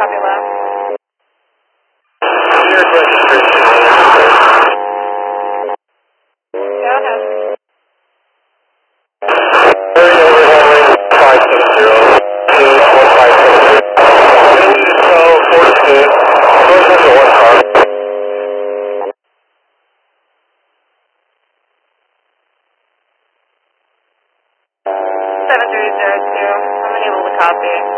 Formula. Here's registration. Go ahead. Area overhead range 570. 15 1570. Wind is 42.